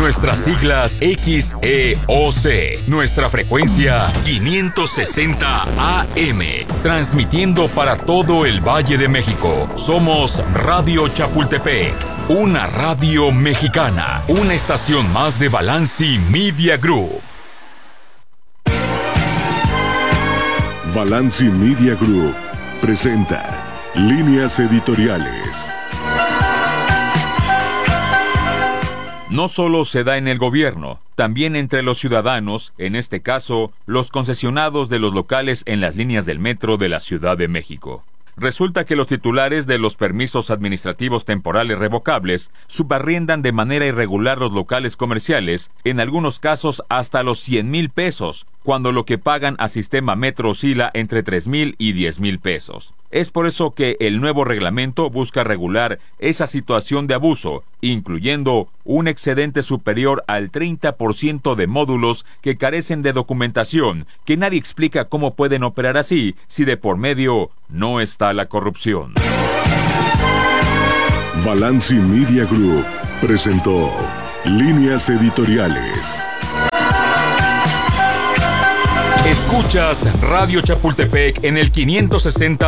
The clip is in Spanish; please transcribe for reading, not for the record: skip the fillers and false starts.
Nuestras siglas XEOC. Nuestra frecuencia 560 AM. Transmitiendo para todo el Valle de México. Somos Radio Chapultepec. Una radio mexicana. Una estación más de Balanci Media Group. Balanci Media Group presenta Líneas Editoriales. No solo se da en el gobierno, también entre los ciudadanos, en este caso, los concesionados de los locales en las líneas del metro de la Ciudad de México. Resulta que los titulares de los permisos administrativos temporales revocables subarriendan de manera irregular los locales comerciales, en algunos casos hasta los 100,000 pesos, cuando lo que pagan a Sistema Metro oscila entre 3,000 y 10,000 pesos. Es por eso que el nuevo reglamento busca regular esa situación de abuso, incluyendo un excedente superior al 30% de módulos que carecen de documentación, que nadie explica cómo pueden operar así si de por medio no está la corrupción. Balanci Media Group presentó Líneas Editoriales. Escuchas Radio Chapultepec en el 560